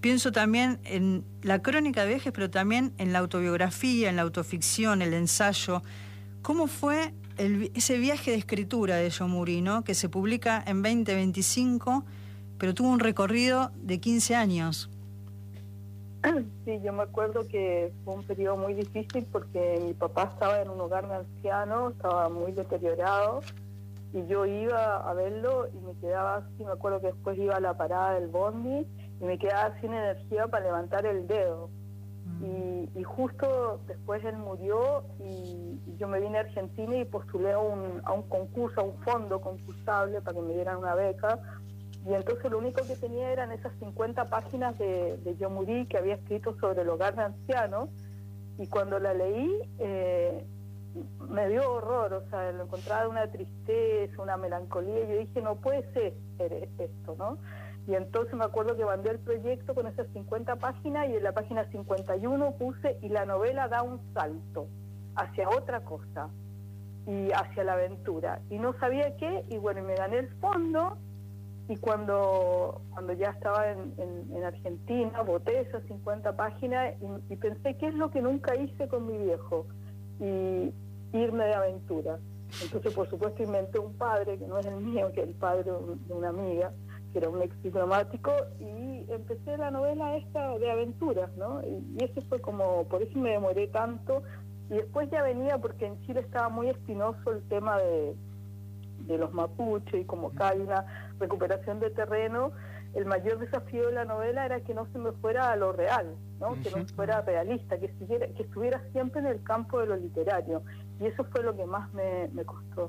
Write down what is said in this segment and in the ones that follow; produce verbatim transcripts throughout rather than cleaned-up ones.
pienso también en la crónica de viajes, pero también en la autobiografía, en la autoficción, el ensayo. ¿Cómo fue el, ese viaje de escritura de Yomuri, ¿no? Que se publica en veinte veinticinco, pero tuvo un recorrido de quince años? Sí, yo me acuerdo que fue un periodo muy difícil porque mi papá estaba en un hogar de ancianos, estaba muy deteriorado, y yo iba a verlo y me quedaba así. Me acuerdo que después iba a la parada del bondi y me quedaba sin energía para levantar el dedo. Y, y justo después él murió y, y yo me vine a Argentina y postulé a un, a un concurso, a un fondo concursable para que me dieran una beca. Y entonces lo único que tenía eran esas cincuenta páginas de, de Yomuri que había escrito sobre el hogar de ancianos, y cuando la leí eh, me dio horror, o sea, lo encontraba una tristeza, una melancolía, y yo dije, no puede ser esto, ¿no? Y entonces me acuerdo que mandé el proyecto con esas cincuenta páginas, y en la página cincuenta y uno puse, y la novela da un salto hacia otra cosa, y hacia la aventura, y no sabía qué, y bueno, y me gané el fondo. Y cuando cuando ya estaba en, en, en Argentina, boté esas cincuenta páginas y, y pensé, ¿qué es lo que nunca hice con mi viejo? Y irme de aventura. Entonces, por supuesto, inventé un padre, que no es el mío, que es el padre de una amiga, que era un ex diplomático, y empecé la novela esta de aventuras, ¿no? Y, y ese fue como, por eso me demoré tanto. Y después ya venía, porque en Chile estaba muy espinoso el tema de... de los mapuches, y como acá hay una recuperación de terreno, el mayor desafío de la novela era que no se me fuera a lo real, ¿no? Uh-huh. Que no fuera realista, que estuviera, que estuviera siempre en el campo de lo literario, y eso fue lo que más me, me costó.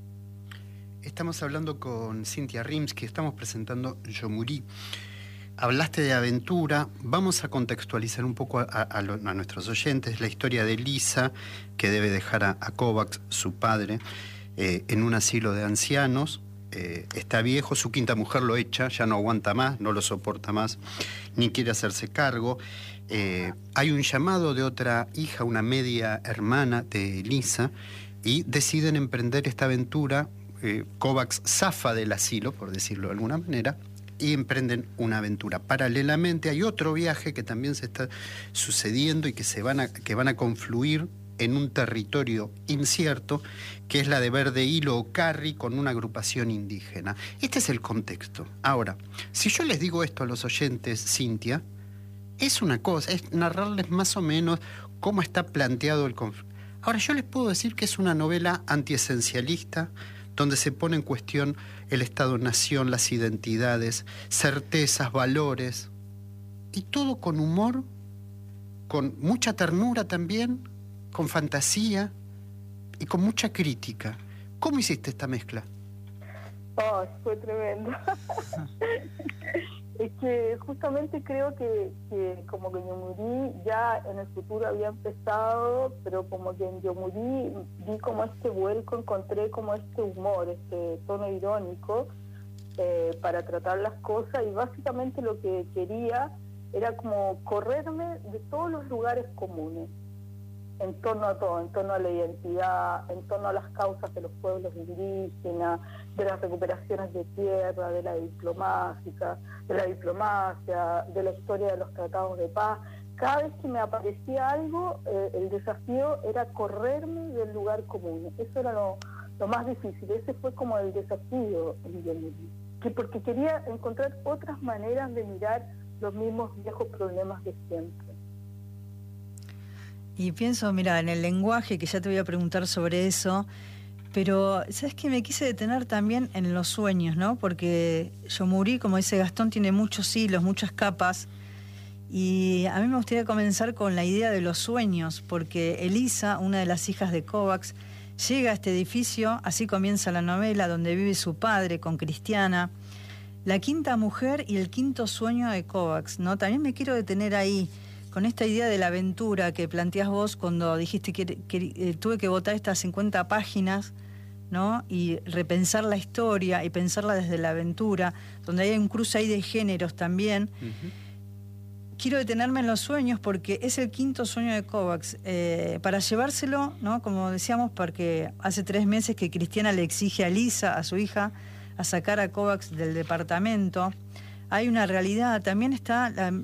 Estamos hablando con Cynthia Rimsky, estamos presentando Yomuri. Hablaste de aventura, vamos a contextualizar un poco a, a, lo, a nuestros oyentes la historia de Lisa, que debe dejar a, a Kovacs, su padre, Eh, en un asilo de ancianos. Eh, está viejo, su quinta mujer lo echa, ya no aguanta más, no lo soporta más, ni quiere hacerse cargo. Eh, hay un llamado de otra hija, una media hermana de Lisa, y deciden emprender esta aventura. eh, Kovacs zafa del asilo, por decirlo de alguna manera, y emprenden una aventura. Paralelamente hay otro viaje que también se está sucediendo y que, se van, a, que van a confluir en un territorio incierto, que es la de Verde Hilo o Carri, con una agrupación indígena. Este es el contexto. Ahora, si yo les digo esto a los oyentes, Cynthia, es una cosa, es narrarles más o menos cómo está planteado el conflicto. Ahora, yo les puedo decir que es una novela antiesencialista, donde se pone en cuestión el Estado-Nación, las identidades, certezas, valores, y todo con humor, con mucha ternura también, con fantasía y con mucha crítica. ¿Cómo hiciste esta mezcla? Oh, fue tremendo. Es que justamente creo que, que como que Yomuri ya en el futuro había empezado, pero como que en Yomuri vi como este vuelco, encontré como este humor, este tono irónico eh, para tratar las cosas, y básicamente lo que quería era como correrme de todos los lugares comunes, en torno a todo, en torno a la identidad, en torno a las causas de los pueblos indígenas, de las recuperaciones de tierra, de la diplomática, de la diplomacia, de la historia de los tratados de paz. Cada vez que me aparecía algo, eh, el desafío era correrme del lugar común. Eso era lo, lo más difícil. Ese fue como el desafío en Yomuri, que porque quería encontrar otras maneras de mirar los mismos viejos problemas de siempre. Y pienso, mira, en el lenguaje, que ya te voy a preguntar sobre eso, pero ¿sabes qué? Me quise detener también en los sueños, ¿no? Porque Yomuri, como dice Gastón, tiene muchos hilos, muchas capas, y a mí me gustaría comenzar con la idea de los sueños, porque Elisa, una de las hijas de Kovacs, llega a este edificio, así comienza la novela, donde vive su padre con Cristiana, la quinta mujer y el quinto sueño de Kovacs, ¿no? También me quiero detener ahí, con esta idea de la aventura que planteás vos cuando dijiste que, que eh, tuve que votar estas cincuenta páginas, ¿no? Y repensar la historia y pensarla desde la aventura, donde hay un cruce ahí de géneros también. Uh-huh. Quiero detenerme en los sueños porque es el quinto sueño de Kovacs. Eh, para llevárselo, ¿no? Como decíamos, porque hace tres meses que Cristiana le exige a Lisa, a su hija, a sacar a Kovacs del departamento. Hay una realidad, también está la